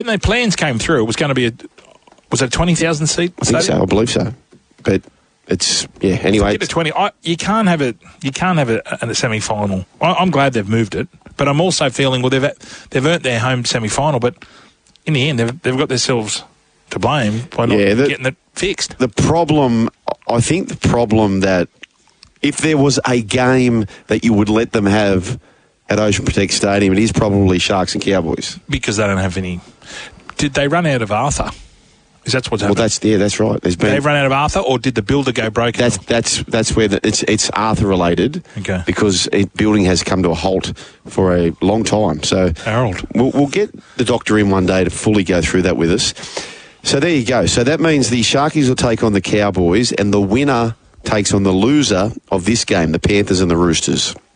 When the plans came through, it was going to be was it a 20,000 seat? I think so. I believe so. But it's anyway. Forget the 20. You can't have it. You can't have it in a semi-final. I'm glad they've moved it, but I'm also feeling they've earned their home semi-final, but in the end they've got themselves to blame by not getting it fixed. I think the problem that if there was a game that you would let them have at Ocean Protect Stadium, it is probably Sharks and Cowboys. Because they don't have any. Did they run out of Arthur? Is that what's happening? Well, that's right. Did they run out of Arthur, or did the builder go broken? That's where it's Arthur related. Okay. Because building has come to a halt for a long time. So Harold, we'll get the doctor in one day to fully go through that with us. So there you go. So that means the Sharkies will take on the Cowboys, and the winner takes on the loser of this game, the Panthers and the Roosters.